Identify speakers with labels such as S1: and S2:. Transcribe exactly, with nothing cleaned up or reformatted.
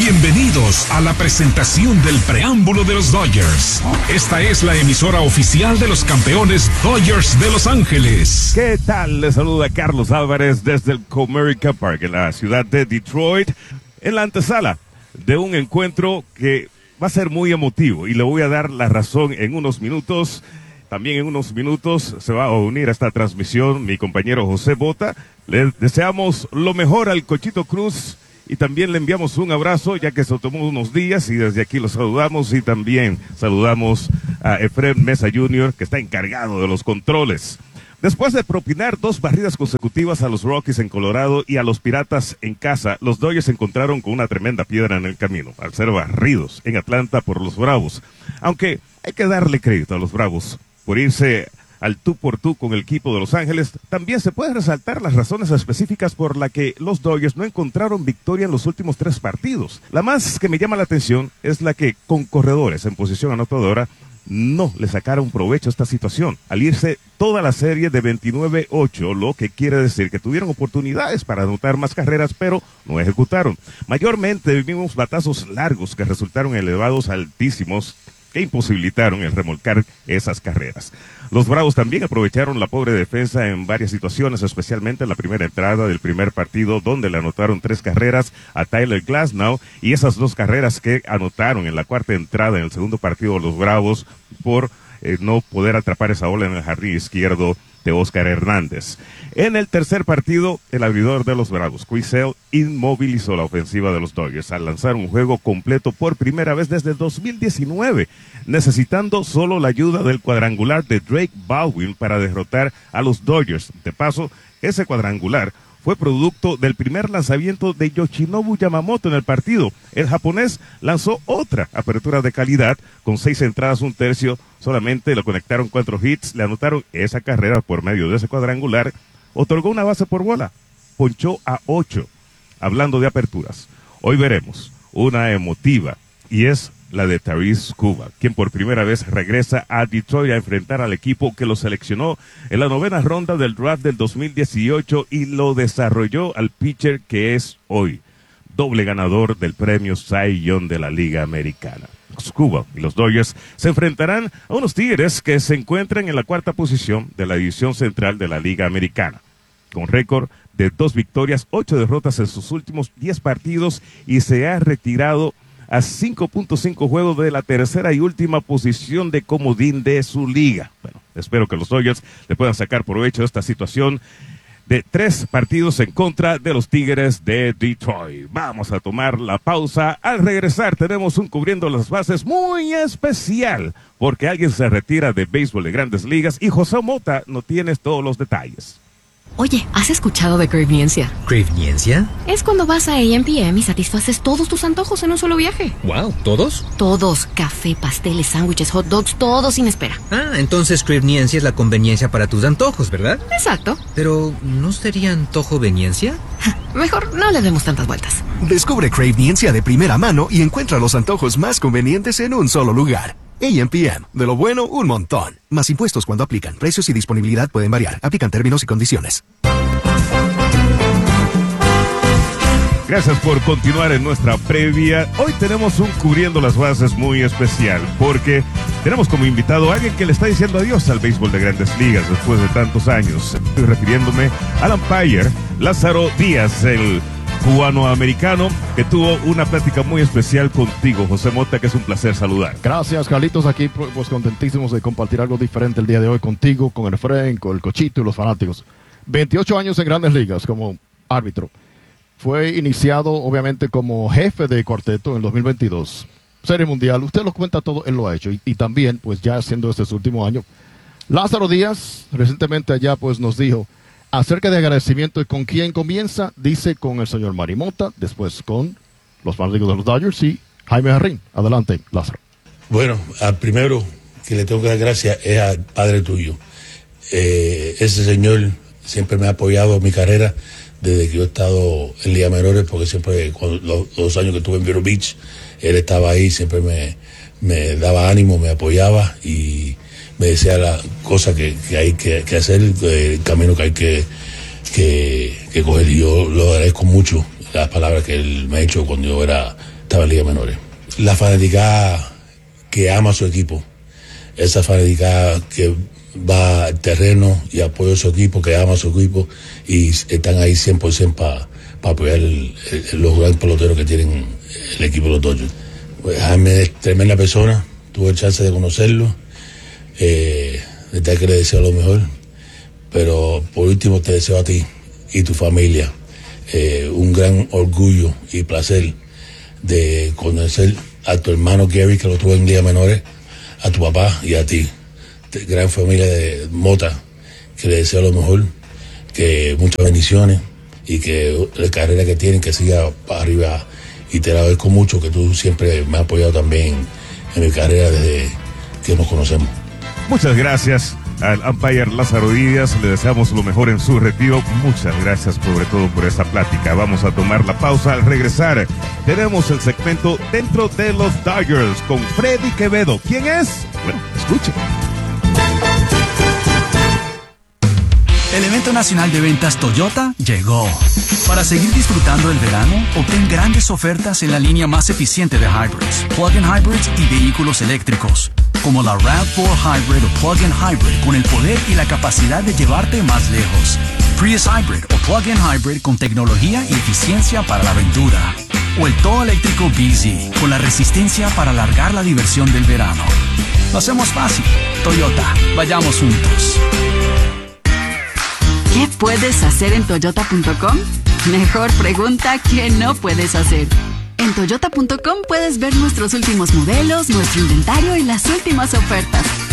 S1: Bienvenidos a la presentación del preámbulo de los Dodgers. Esta es la emisora oficial de los campeones Dodgers de Los Ángeles.
S2: ¿Qué tal? Les saluda Carlos Álvarez desde el Comerica Park en la ciudad de Detroit, en la antesala de un encuentro que va a ser muy emotivo y le voy a dar la razón en unos minutos. También en unos minutos se va a unir a esta transmisión mi compañero José Bota. Le deseamos lo mejor al Cochito Cruz y también le enviamos un abrazo ya que se tomó unos días y desde aquí lo saludamos y también saludamos a Efrén Mesa junior que está encargado de los controles. Después de propinar dos barridas consecutivas a los Rockies en Colorado y a los Piratas en casa, los Dodgers se encontraron con una tremenda piedra en el camino al ser barridos en Atlanta por los Bravos. Aunque hay que darle crédito a los Bravos por irse al tú por tú con el equipo de Los Ángeles, también se pueden resaltar las razones específicas por las que los Dodgers no encontraron victoria en los últimos tres partidos. La más que me llama la atención es la que, con corredores en posición anotadora, no le sacaron provecho a esta situación, al irse toda la serie de veintinueve ocho, lo que quiere decir que tuvieron oportunidades para anotar más carreras, pero no ejecutaron. Mayormente vimos batazos largos que resultaron elevados altísimos, que imposibilitaron el remolcar esas carreras. Los Bravos también aprovecharon la pobre defensa en varias situaciones, especialmente en la primera entrada del primer partido, donde le anotaron tres carreras a Tyler Glasnow, y esas dos carreras que anotaron en la cuarta entrada en el segundo partido de los Bravos por eh, no poder atrapar esa bola en el jardín izquierdo de Oscar Hernández. En el tercer partido, el abridor de los Bravos, Chris Sale, inmovilizó la ofensiva de los Dodgers al lanzar un juego completo por primera vez desde dos mil diecinueve, necesitando solo la ayuda del cuadrangular de Drake Baldwin para derrotar a los Dodgers. De paso, ese cuadrangular fue producto del primer lanzamiento de Yoshinobu Yamamoto en el partido. El japonés lanzó otra apertura de calidad con seis entradas, un tercio, solamente le conectaron cuatro hits, le anotaron esa carrera por medio de ese cuadrangular, otorgó una base por bola, ponchó a ocho. Hablando de aperturas, hoy veremos una emotiva y es la de Taris Skubal, quien por primera vez regresa a Detroit a enfrentar al equipo que lo seleccionó en la novena ronda del draft del dos mil dieciocho y lo desarrolló al pitcher que es hoy, doble ganador del premio Cy Young de la Liga Americana. Skubal y los Dodgers se enfrentarán a unos Tigres que se encuentran en la cuarta posición de la división central de la Liga Americana, con récord de dos victorias, ocho derrotas en sus últimos diez partidos y se ha retirado a cinco punto cinco juegos de la tercera y última posición de comodín de su liga. Bueno, espero que los Dodgers le puedan sacar provecho a esta situación de tres partidos en contra de los Tigres de Detroit. Vamos a tomar la pausa. Al regresar tenemos un cubriendo las bases muy especial, porque alguien se retira de béisbol de Grandes Ligas y José Mota no tiene todos los detalles.
S3: Oye, ¿has escuchado de Craveniencia?
S4: ¿Craveniencia?
S3: Es cuando vas a A M P M y satisfaces todos tus antojos en un solo viaje.
S4: Wow, ¿todos?
S3: Todos. Café, pasteles, sándwiches, hot dogs, todo sin espera.
S4: Ah, entonces Craveniencia es la conveniencia para tus antojos, ¿verdad?
S3: Exacto.
S4: Pero, ¿no sería antojoveniencia?
S3: Mejor no le demos tantas vueltas.
S5: Descubre Craveniencia de primera mano y encuentra los antojos más convenientes en un solo lugar. A M P M. De lo bueno, un montón. Más impuestos cuando aplican. Precios y disponibilidad pueden variar. Aplican términos y condiciones.
S2: Gracias por continuar en nuestra previa. Hoy tenemos un cubriendo las bases muy especial, porque tenemos como invitado a alguien que le está diciendo adiós al béisbol de Grandes Ligas después de tantos años. Estoy refiriéndome al umpire Lázaro Díaz, el cubano-americano, que tuvo una plática muy especial contigo, José Mota, que es un placer saludar.
S6: Gracias, Carlitos, aquí pues contentísimos de compartir algo diferente el día de hoy contigo, con el Efrén, con el Cochito y los fanáticos. veintiocho años en Grandes Ligas como árbitro. Fue iniciado obviamente como jefe de cuarteto en el dos mil veintidós. Serie Mundial, usted lo cuenta todo, él lo ha hecho. Y, y también, pues ya siendo este su último año, Lázaro Díaz, recientemente allá, pues nos dijo acerca de agradecimiento y con quién comienza, dice con el señor Marimota, después con los fanáticos de los Dodgers y Jaime Jarrín. Adelante, Lázaro.
S7: Bueno, al primero que le tengo que dar gracias es al padre tuyo. Eh, ese señor siempre me ha apoyado en mi carrera desde que yo he estado en Liga Menores, porque siempre, cuando, los, los años que estuve en Vero Beach, él estaba ahí, siempre me, me daba ánimo, me apoyaba y me decía las cosas que, que hay que, que hacer, el camino que hay que, que, que coger. Y yo lo agradezco mucho, las palabras que él me ha hecho cuando yo era estaba en Liga Menores. La fanaticada que ama a su equipo, esa fanaticada que va al terreno y apoya a su equipo, que ama a su equipo y están ahí cien por ciento para pa apoyar el, el, los grandes peloteros que tienen el equipo de los Dodgers. Pues Jaime es tremenda persona, tuve el chance de conocerlo, eh, de verdad que le deseo lo mejor, pero por último te deseo a ti y tu familia eh, un gran orgullo y placer de conocer a tu hermano Gary, que lo tuve en Liga Menores, a tu papá y a ti, gran familia de Mota, que le deseo lo mejor, que muchas bendiciones y que la carrera que tienen que siga para arriba, y te agradezco mucho que tú siempre me has apoyado también en mi carrera desde que nos conocemos.
S2: Muchas gracias al umpire Lázaro Díaz, le deseamos lo mejor en su retiro. Muchas gracias sobre todo por esta plática. Vamos a tomar la pausa. Al regresar tenemos el segmento Dentro de los Dodgers con Freddy Quevedo. ¿Quién es? Bueno, escuche.
S8: El evento nacional de ventas Toyota llegó. Para seguir disfrutando del verano, obtén grandes ofertas en la línea más eficiente de hybrids, plug-in hybrids y vehículos eléctricos, como la RAV cuatro Hybrid o plug-in hybrid con el poder y la capacidad de llevarte más lejos. Prius Hybrid o plug-in hybrid con tecnología y eficiencia para la aventura. O el todo eléctrico B Z con la resistencia para alargar la diversión del verano. Lo hacemos fácil. Toyota, vayamos juntos.
S9: ¿Qué puedes hacer en toyota punto com? Mejor pregunta, ¿qué no puedes hacer? En toyota punto com puedes ver nuestros últimos modelos, nuestro inventario y las últimas ofertas.